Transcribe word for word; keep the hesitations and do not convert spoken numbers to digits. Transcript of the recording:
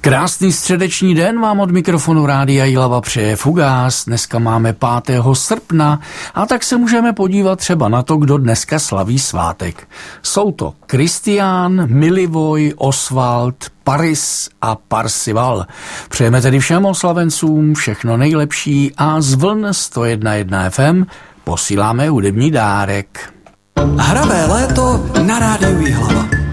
Krásný středeční den vám od mikrofonu Rádia Jihlava přeje Fugás. Dneska máme pátého srpna a tak se můžeme podívat třeba na to, kdo dneska slaví svátek. Jsou to Kristián, Milivoj, Osvald, Paris a Parsival. Přejeme tedy všem oslavencům všechno nejlepší a z vln sto jedna celá jedna ef em posíláme hudební dárek. Hravé léto na Rádiu Jihlava.